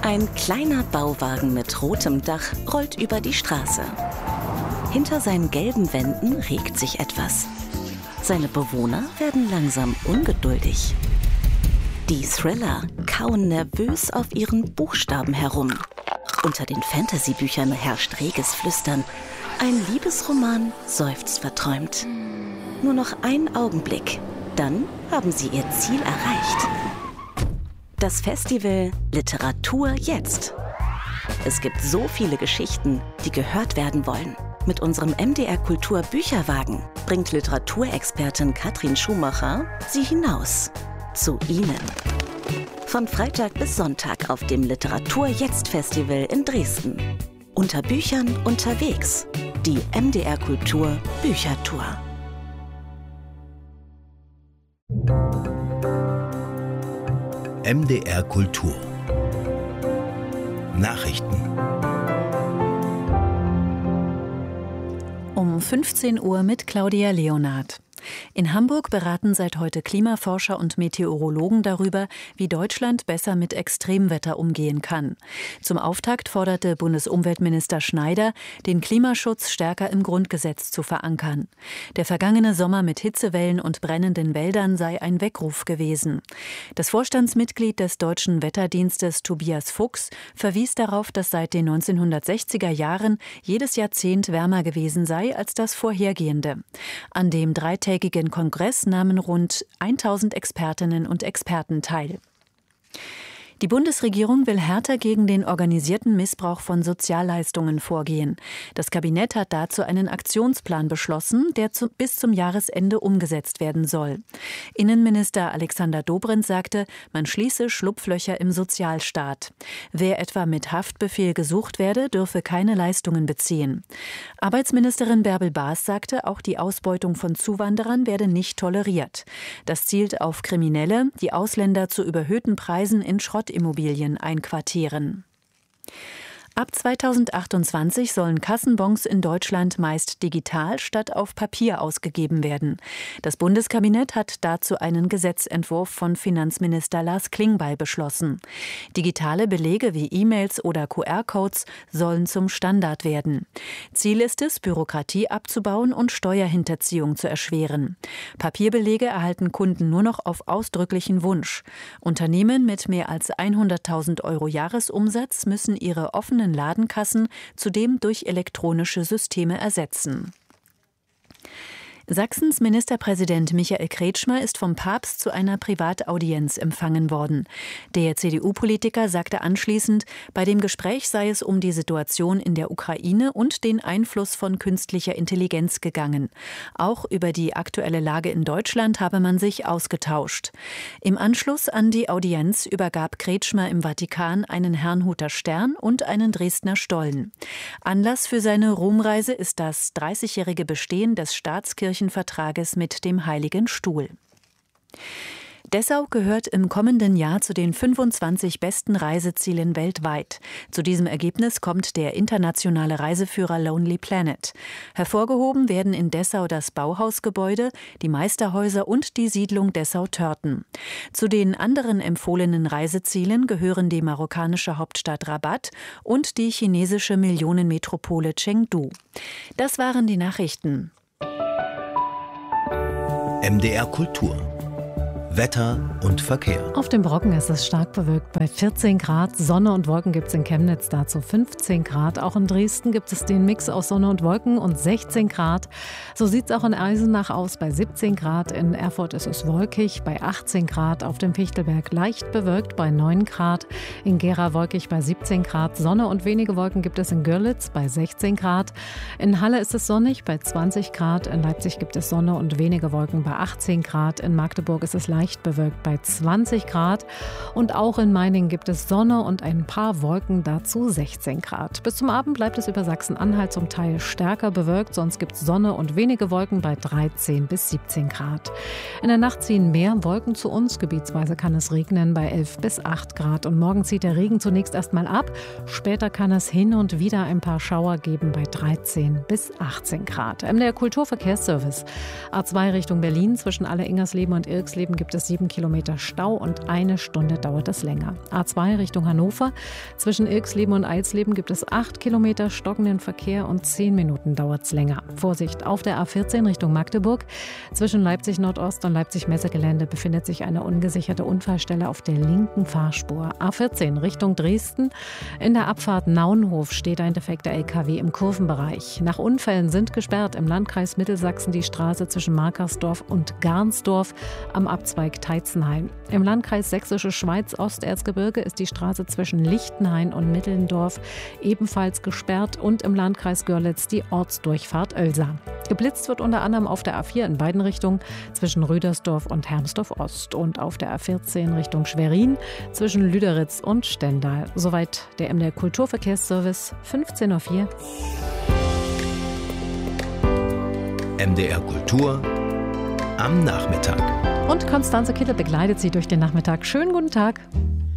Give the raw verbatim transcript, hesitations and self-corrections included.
Ein kleiner Bauwagen mit rotem Dach rollt über die Straße. Hinter seinen gelben Wänden regt sich etwas. Seine Bewohner werden langsam ungeduldig. Die Thriller kauen nervös auf ihren Buchstaben herum. Unter den Fantasy-Büchern herrscht reges Flüstern. Ein Liebesroman seufzt verträumt. Nur noch ein Augenblick, dann haben sie ihr Ziel erreicht. Das Festival Literatur jetzt. Es gibt so viele Geschichten, die gehört werden wollen. Mit unserem M D R Kultur Bücherwagen bringt Literaturexpertin Katrin Schumacher sie hinaus. Zu Ihnen. Von Freitag bis Sonntag auf dem Literatur jetzt Festival in Dresden. Unter Büchern unterwegs. Die M D R Kultur Büchertour. M D R Kultur Nachrichten. Um fünfzehn Uhr mit Claudia Leonard. In Hamburg beraten seit heute Klimaforscher und Meteorologen darüber, wie Deutschland besser mit Extremwetter umgehen kann. Zum Auftakt forderte Bundesumweltminister Schneider, den Klimaschutz stärker im Grundgesetz zu verankern. Der vergangene Sommer mit Hitzewellen und brennenden Wäldern sei ein Weckruf gewesen. Das Vorstandsmitglied des Deutschen Wetterdienstes Tobias Fuchs verwies darauf, dass seit den neunzehnhundertsechziger Jahren jedes Jahrzehnt wärmer gewesen sei als das vorhergehende. An dem dreitägigen Kongress nahmen rund tausend Expertinnen und Experten teil. Die Bundesregierung will härter gegen den organisierten Missbrauch von Sozialleistungen vorgehen. Das Kabinett hat dazu einen Aktionsplan beschlossen, der zu, bis zum Jahresende umgesetzt werden soll. Innenminister Alexander Dobrindt sagte, man schließe Schlupflöcher im Sozialstaat. Wer etwa mit Haftbefehl gesucht werde, dürfe keine Leistungen beziehen. Arbeitsministerin Bärbel Baas sagte, auch die Ausbeutung von Zuwanderern werde nicht toleriert. Das zielt auf Kriminelle, die Ausländer zu überhöhten Preisen in Schrott Immobilien einquartieren. Ab zweitausendachtundzwanzig sollen Kassenbons in Deutschland meist digital statt auf Papier ausgegeben werden. Das Bundeskabinett hat dazu einen Gesetzentwurf von Finanzminister Lars Klingbeil beschlossen. Digitale Belege wie E-Mails oder Q R-Codes sollen zum Standard werden. Ziel ist es, Bürokratie abzubauen und Steuerhinterziehung zu erschweren. Papierbelege erhalten Kunden nur noch auf ausdrücklichen Wunsch. Unternehmen mit mehr als hunderttausend Euro Jahresumsatz müssen ihre offenen Ladenkassen zudem durch elektronische Systeme ersetzen. Sachsens Ministerpräsident Michael Kretschmer ist vom Papst zu einer Privataudienz empfangen worden. Der C D U-Politiker sagte anschließend, bei dem Gespräch sei es um die Situation in der Ukraine und den Einfluss von künstlicher Intelligenz gegangen. Auch über die aktuelle Lage in Deutschland habe man sich ausgetauscht. Im Anschluss an die Audienz übergab Kretschmer im Vatikan einen Herrnhuter Stern und einen Dresdner Stollen. Anlass für seine Romreise ist das dreißigjährige Bestehen des Staatskirchen Vertrages mit dem Heiligen Stuhl. Dessau gehört im kommenden Jahr zu den fünfundzwanzig besten Reisezielen weltweit. Zu diesem Ergebnis kommt der internationale Reiseführer Lonely Planet. Hervorgehoben werden in Dessau das Bauhausgebäude, die Meisterhäuser und die Siedlung Dessau-Törten. Zu den anderen empfohlenen Reisezielen gehören die marokkanische Hauptstadt Rabat und die chinesische Millionenmetropole Chengdu. Das waren die Nachrichten. M D R Kultur Wetter und Verkehr. Auf dem Brocken ist es stark bewölkt bei vierzehn Grad. Sonne und Wolken gibt es in Chemnitz dazu fünfzehn Grad. Auch in Dresden gibt es den Mix aus Sonne und Wolken und sechzehn Grad. So sieht es auch in Eisenach aus bei siebzehn Grad. In Erfurt ist es wolkig bei achtzehn Grad. Auf dem Fichtelberg leicht bewölkt bei neun Grad. In Gera wolkig bei siebzehn Grad. Sonne und wenige Wolken gibt es in Görlitz bei sechzehn Grad. In Halle ist es sonnig bei zwanzig Grad. In Leipzig gibt es Sonne und wenige Wolken bei achtzehn Grad. In Magdeburg ist es leicht bewölkt bei zwanzig Grad und auch in Meiningen gibt es Sonne und ein paar Wolken, dazu sechzehn Grad. Bis zum Abend bleibt es über Sachsen-Anhalt zum Teil stärker bewölkt, sonst gibt es Sonne und wenige Wolken bei dreizehn bis siebzehn Grad. In der Nacht ziehen mehr Wolken zu uns, gebietsweise kann es regnen bei elf bis acht Grad und morgen zieht der Regen zunächst erstmal ab, später kann es hin und wieder ein paar Schauer geben bei dreizehn bis achtzehn Grad. M D R Kulturverkehrsservice A zwei Richtung Berlin zwischen Alle-Ingersleben und Irxleben gibt gibt es sieben Kilometer Stau und eine Stunde dauert es länger. A zwei Richtung Hannover. Zwischen Ilksleben und Eilsleben gibt es acht Kilometer stockenden Verkehr und zehn Minuten dauert es länger. Vorsicht, auf der A vierzehn Richtung Magdeburg. Zwischen Leipzig Nordost und Leipzig Messegelände befindet sich eine ungesicherte Unfallstelle auf der linken Fahrspur. A vierzehn Richtung Dresden. In der Abfahrt Naunhof steht ein defekter L K W im Kurvenbereich. Nach Unfällen sind gesperrt im Landkreis Mittelsachsen die Straße zwischen Markersdorf und Garnsdorf am Abzweig Teitzenhain. Im Landkreis Sächsische Schweiz Osterzgebirge ist die Straße zwischen Lichtenhain und Mittelndorf ebenfalls gesperrt und im Landkreis Görlitz die Ortsdurchfahrt Oelsa. Geblitzt wird unter anderem auf der A vier in beiden Richtungen zwischen Rüdersdorf und Hermsdorf Ost und auf der A vierzehn Richtung Schwerin zwischen Lüderitz und Stendal. Soweit der M D R Kulturverkehrsservice, fünfzehn Uhr vier. M D R Kultur am Nachmittag. Und Konstanze Kille begleitet Sie durch den Nachmittag. Schönen guten Tag.